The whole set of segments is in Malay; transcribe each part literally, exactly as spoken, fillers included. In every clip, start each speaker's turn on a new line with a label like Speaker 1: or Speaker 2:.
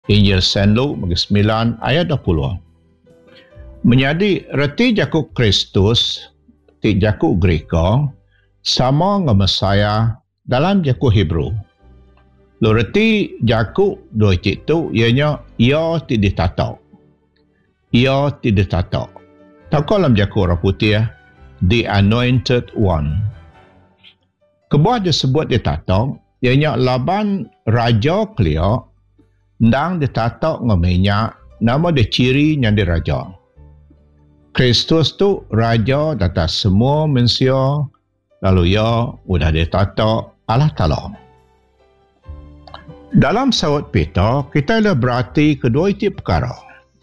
Speaker 1: Injil Saint Luke bagi sembilan ayat dua puluh. Menjadi reti jakuk Kristus ti jakuk Greka sama dengan Mesaya dalam jakuk Hebrew. Lo reti jakuk dua cik tu ianya ia ti ditatak. Ia ti ditatak. Tak dalam jakuk orang putih, the anointed one. Kebuah disebut ditatak, ianya laban raja kelia ndang ditatak dengan minyak, nama dia ciri yang dia raja. Kristus tu raja atas semua manusia, lalu ia sudah ditatak Allah Ta'ala. Dalam sawat Peter, kita dah berarti kedua itu perkara.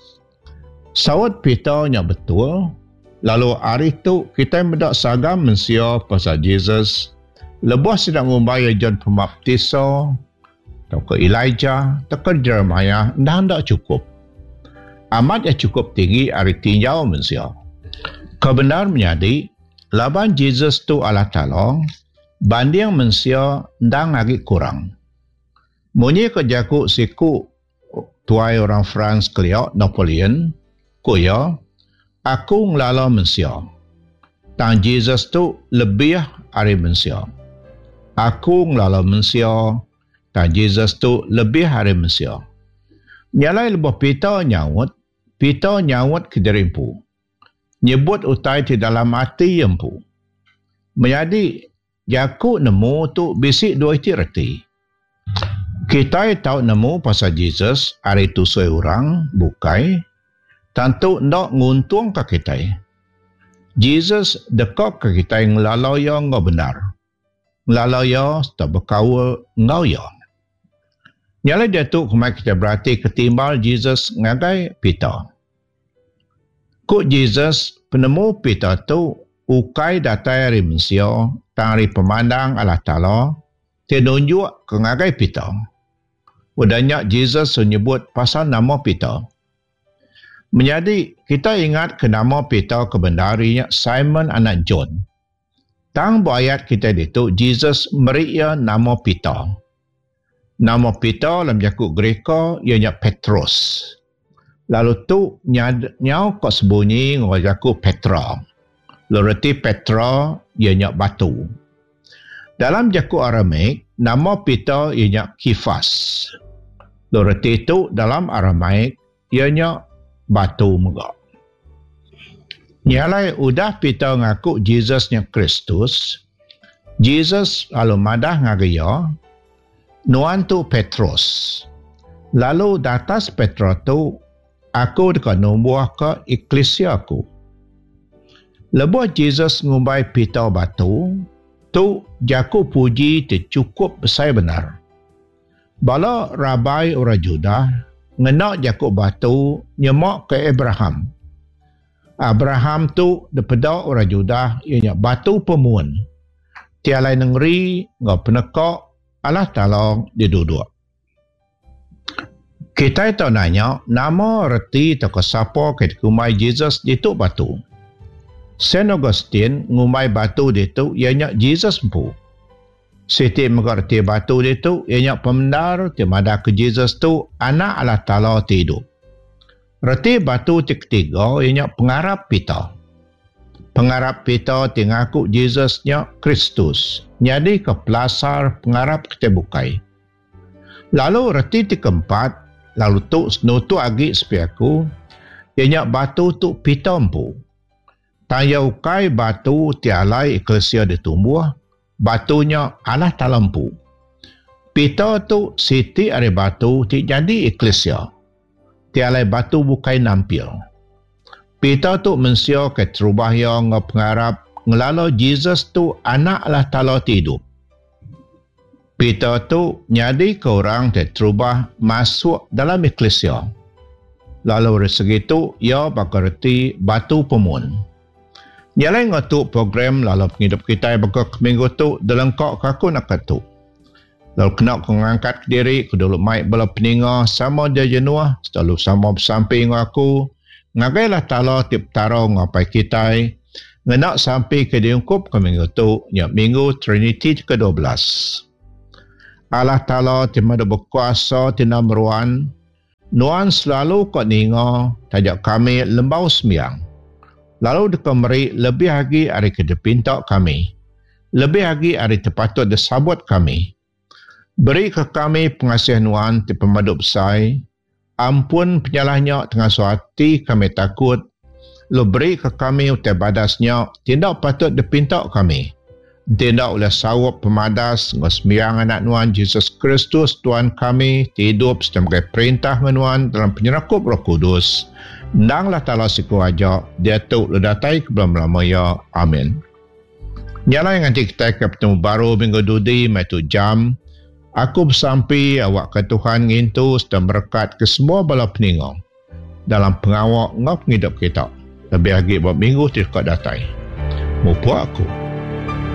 Speaker 1: Sawat Peter yang betul, lalu hari itu kita mendak sagam manusia pasal Jesus, lepas sedang membayar John Pembaptisa, atau ke Elijah, atau ke Jeremiah, dah tak cukup. Amat yang cukup tinggi hari tinjau manusia. Kebenar menjadi, laban Jesus tu Allah Ta'ala, banding manusia dah lagi kurang. Munyi kejaku siku tuai orang France keliak Napoleon, kuya, aku ngelala manusia. Tang Jesus tu lebih hari manusia. Aku ngelala manusia, dan Jesus tu lebih hari manusia. Nyalai lebih Peter nyawut, Peter nyawut ke derimpu. Nyebut utai di dalam hati empu. Menjadi, jaku nemu tu bisik dua iti reti. Kita tahu nemu pasal Jesus, hari tu seorang orang, bukai, tentu ndak nguntung ke kita. Jesus dekat ke kita yang ngelalaya ngau benar. Ngelalaya tak berkawal ngau ya. Nyala dia tu kemai kita berarti ketimbal Jesus ngagai Peter. Kuk Jesus penemu Peter tu ukai datai hari manusia tari pemandang Allah Ta'ala tenunjuk ke ngagai Peter. Udahnya Jesus menyebut pasal nama Peter. Menjadi kita ingat ke nama Peter kebenarinya Simon anak John. Tang ayat kita itu Jesus meria nama Peter. Nama Peter dalam jakuk Greka ianya Petrus. Lalu tu nyau kau sebunyi ngau jakuk Petra. Lalu Petra ianya batu. Dalam jakuk Aramaik nama Peter ianya Kifas. Lalu itu dalam Aramaik ianya batu megak. Nyalai udah Peter ngaku Jesusnya Kristus. Jesus lalu madah ngagaya. Nuan tu Petrus. Lalu di atas Petrus tu, aku dekat numbuh ke eklesia aku. Lepas Jesus ngumbai Peter batu, tu jaku puji tu cukup besar benar. Bala rabai orang Judah, ngenak jaku batu, nyemak ke Abraham. Abraham tu daripada orang Judah, ianya batu pemuan. Tialai negeri, ngau penekak, Allah Ta'ala diduduk. Kita itu nanya, nama reti atau siapa ketika ngumai Jesus itu batu. Saint Augustine ngumai batu itu, ianya Jesus empu. Siti mengerti batu itu, ianya pembenar, timada ke Jesus tu, anak Allah Ta'ala hidup. Reti batu ketiga, ianya pengarap Peter. Pengarap Peter tingaku Jesusnya Kristus. Jadi ke pelasar pengarap kita bukai. Lalu reti keempat, lalu tu senutu agi sepiaku, ianya batu tu Peter empu. Tanya ukai batu tialai eklesia ditumbuh, batunya Allah Ta'ala empu. Peter tu siti ari batu ti jadi eklesia. Tialai batu bukai nampil. Peter tu mensia ke terubah yang pengarap ngelalo Jesus tu anak Allah Ta'ala hidup. Peter tu nyadi ke orang yang terubah masuk dalam eklesia. Lalu dari segitu, ia bakal reti batu pemun. Nyalai ngatu program lalu penghidup kita bakal minggu tu dalam kau kaku nak katu. Lalu kena kau ngangkat diri, kau dulu maik bala peninga sama dia jenuah, selalu sama bersamping aku. Ngagailah Ta'ala tip tarau ngapai kita, ngenak sampai ke diungkup ke minggu tu, nya minggu Trinity ke dua belas. Allah Ta'ala timada berkuasa tina meruan, Nuan selalu kau ningo tajak kami lembau sembiang. Lalu deka meri lebih lagi hari kedepintak kami. Lebih lagi hari terpatut disabut kami. Beri ke kami pengasihan Nuan di pemaduk besai. Ampun penyalahnya tengah suhati kami takut. Lu beri ke kami utai badasnya tidak patut dipintak kami. Tidak oleh sawap pemadas ngesmiang anak Nuan Yesus Kristus Tuhan kami hidup sebagai perintah Nuan dalam penyerakup Roh Kudus. Ndanglah tala siku aja dia tu ledatai ke belum lama ya. Amin. Nyala yang nanti kita ketemu baru minggu dudi maitu jam. Aku bersampi awak ke Tuhan ngintu dan berkat ke semua bala peningong dalam pengawak ngap hidup kita. Lebih lagi buat minggu tidak datai. Mupu aku.